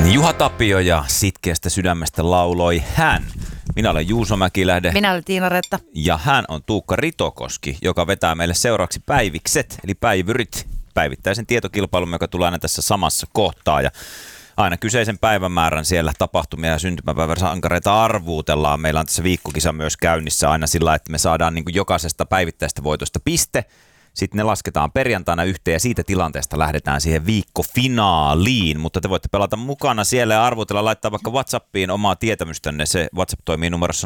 Juha Tapio ja sitkeästä sydämestä lauloi hän. Minä olen Juuso Mäkilähde. Minä olen Tiina Retta. Ja hän on Tuukka Ritokoski, joka vetää meille seuraavaksi päivikset, eli päivyrit, päivittäisen tietokilpailun, joka tulee aina tässä samassa kohtaa. Ja aina kyseisen päivämäärän siellä tapahtumia ja syntymäpäiväsankareita arvuutellaan. Meillä on tässä viikkokisa myös käynnissä aina sillä, että me saadaan niin kuin jokaisesta päivittäistä voitosta piste. Sitten ne lasketaan perjantaina yhteen ja siitä tilanteesta lähdetään siihen viikkofinaaliin, mutta te voitte pelata mukana siellä ja arvotella, laittaa vaikka WhatsAppiin omaa tietämystänne. Se WhatsApp toimii numerossa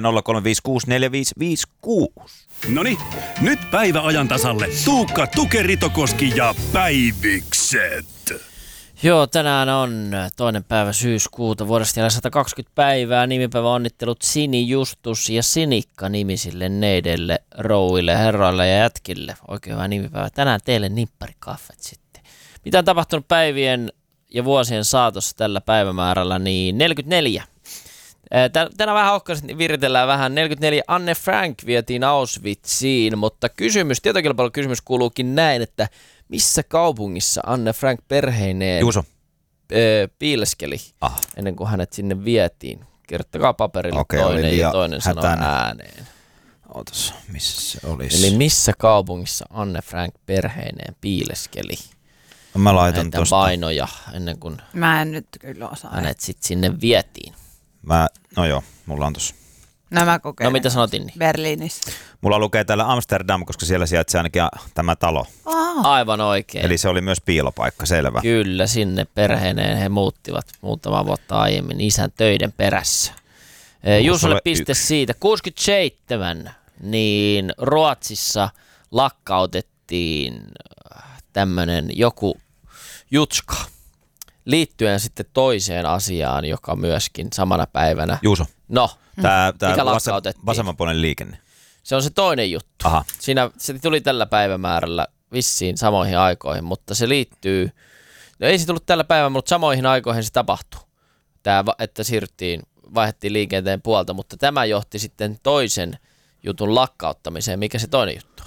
0403564456. Noniin, nyt päivä ajan tasalle. Tuukka Tukeritokoski ja päivikset. Joo, tänään on 2. päivä syyskuuta vuodesta jäljellä 120 päivää. Nimipäivä onnittelut Sini, Justus ja Sinikka nimisille neidelle, rouville, herroille ja jätkille. Oikein hyvä nimipäivä. Tänään teille nimpparikaffet sitten. Mitä on tapahtunut päivien ja vuosien saatossa tällä päivämäärällä? Niin 44. Tänään vähän ohkaisesti viritellään vähän. 44 Anne Frank vietiin Auschwitziin, mutta tietokilpailun kysymys kuuluukin näin, että missä kaupungissa Anne Frank perheineen piileskeli ennen kuin hänet sinne vietiin? Kirjoittakaa paperille toinen ja toinen sanoo ääneen. Ootas, missä se olisi? Eli missä kaupungissa Anne Frank perheineen piileskeli? Mä laitan näitä painoja ennen kuin mä en nyt kyllä osaa. Hänet sitten sinne vietiin. No joo, mulla on tossa. No mä kokeilen. No mitä sanotin? Berliinissä. Mulla lukee täällä Amsterdam, koska siellä sijaitsee ainakin tämä talo. Aivan oikein. Eli se oli myös piilopaikka, selvä. Kyllä, sinne perheineen he muuttivat muutama vuotta aiemmin isän töiden perässä. Juusolle piste siitä. 67, niin Ruotsissa lakkautettiin tämmöinen joku jutska liittyen sitten toiseen asiaan, joka myöskin samana päivänä. Juuso. No, Tää mikä lakkautettiin? Vasemmanpuoleinen liikenne. Se on se toinen juttu. Aha. Se tuli tällä päivämäärällä vissiin samoihin aikoihin, mutta se liittyy, no ei se tullut tällä päivällä, mutta samoihin aikoihin se tapahtui. Että vaihdettiin liikenteen puolta, mutta tämä johti sitten jutun lakkauttamiseen. Mikä se toinen juttu on?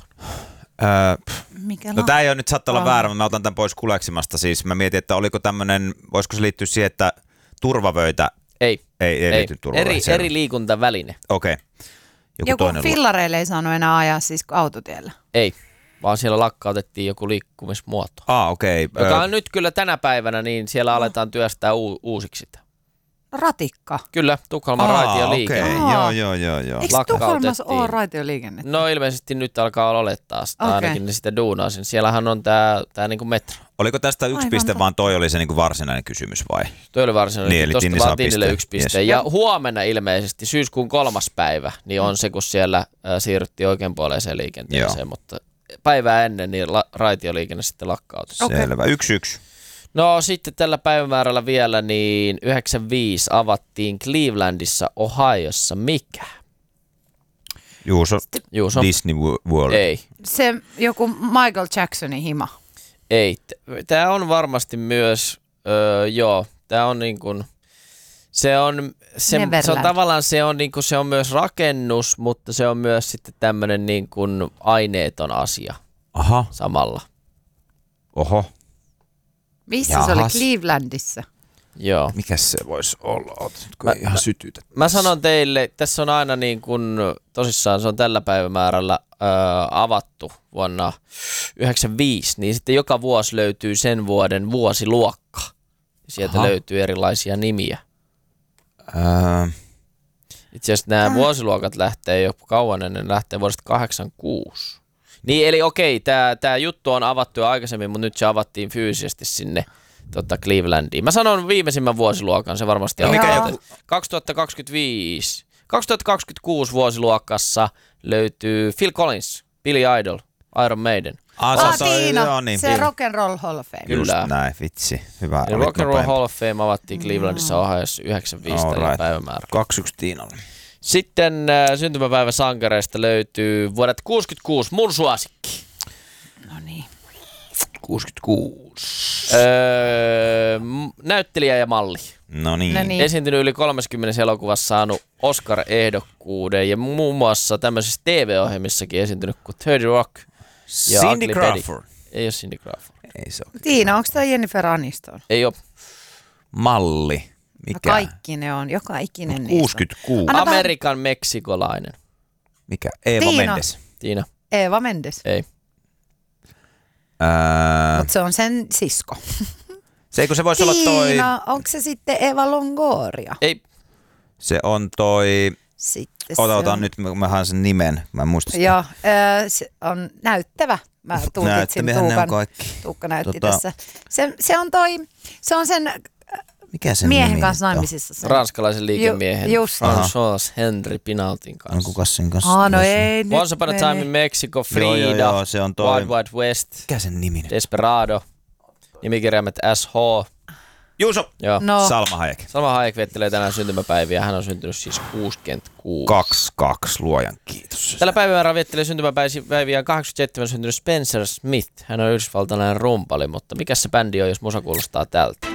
No tämä ei ole nyt saattaa olla väärä, mutta mä otan tämän pois kuleksimasta. Siis mä mietin, että oliko tämmöinen, voisiko se liittyä siihen, että turvavöitä ei liity turvavöitä. Eri liikuntaväline. Okei. Joku fillareille ei saanut enää ajaa siis autotiellä. Ei, vaan siellä lakkautettiin joku liikkumismuoto. Okei. Joka on nyt kyllä tänä päivänä, niin siellä aletaan työstää uusiksi sitä. Ratikka. Kyllä, Tukholman raitioliikenne. Okei, joo. Eikö Tukholmassa ole raitioliikennettä? No ilmeisesti nyt alkaa olettaa sitä, ainakin ne sitä duunaasin. Siellähän on tää niinku metro. Oliko tästä yksi piste, vaan toi oli se niinku varsinainen kysymys vai? Toi oli varsinainen, niin, tuosta vaan Tinnille 1 piste. Yes. Ja huomenna ilmeisesti, syyskuun 3. päivä, niin on se, kun siellä siirryttiin oikeanpuoleiseen liikenteeseen, mutta päivää ennen niin raitioliikenne sitten lakkautettiin. Selvä, 1-1. No sitten tällä päivämäärällä vielä, niin 95 avattiin Clevelandissa, Ohiossa. Mikä? Juuso. Disney World. Ei. Se joku Michael Jacksonin hima. Ei. Tämä on varmasti myös, tämä on niin kuin, se on tavallaan se on myös rakennus, mutta se on myös sitten tämmöinen niin kuin aineeton asia. Aha. Samalla. Oho. Missä se oli? Clevelandissa? Joo. Mikäs se voisi olla? Ihan sytytä. Mä sanon teille, tässä on aina niin kuin, tosissaan se on tällä päivämäärällä avattu vuonna 1995, niin sitten joka vuosi löytyy sen vuoden vuosiluokka. Sieltä löytyy erilaisia nimiä. Itse asiassa nämä vuosiluokat lähtee jo kauan ennen, lähtee vuodesta 1986. Niin, eli okei, tämä juttu on avattu jo aikaisemmin, mutta nyt se avattiin fyysisesti sinne Clevelandiin. Mä sanon viimeisimmän vuosiluokan, se varmasti on. 2025. 2026 vuosiluokassa löytyy Phil Collins, Billy Idol, Iron Maiden. Se Rock and Roll Hall of Fame. Kyllä. Just näin, vitsi. Hyvä. Rock and Roll Hall of Fame avattiin Clevelandissa Ohiossa 95 päivämäärä. 2-1 Tiinalle. Sitten syntymäpäiväsankareista löytyy vuodet 66, mun suosikki. No niin. 66. Näyttelijä ja malli. No niin. Esiintynyt yli 30 elokuvassa, saanut Oscar-ehdokkuuden ja muun muassa tämmöisissä TV-ohjelmissakin esiintynyt kuin 30 Rock ja Cindy Crawford. Ei ole Cindy Crawford. Ei se ole. Tiina, onko tämä Jennifer Aniston? Ei ole. Malli. Mikä? Kaikki ne on, joka ikinen niistä. 66. Anna Amerikan meksikolainen. Mikä? Eva Tiina. Mendes. Tiina. Eva Mendes. Ei. Mutta se on sen sisko. Se eikö se voisi olla toi... Tiina, onko se sitten Eva Longoria? Ei. Se on toi... Sitten Otan nyt, mä haen sen nimen. Mä en muista sitä. Joo, se on näyttävä. Mä tulkitsin Tuukka näytti tässä. Se on sen mikä sen miehen nimi kanssa on? naimisissa. Sen. Ranskalaisen liikemiehen. Just. François Henry Pinaltin kanssa. On kukas sen kanssa? No ei nyt Once Upon a Time in Mexico, Frida, Joo, se on toi. Wild Wild West, Mikä sen nimi nyt? Desperado, nimikirjaimet SH. Juuso! Joo. No. Salma Hayek. Salma Hayek viettelee tänään syntymäpäiviä. Hän on syntynyt siis 66. 2-2, luojan kiitos. Tällä päivämäärä viettelee syntymäpäiviä 87 syntynyt Spencer Smith. Hän on yhdysvaltalainen rumpali, mutta mikä se bändi on, jos musa kuulostaa tältä?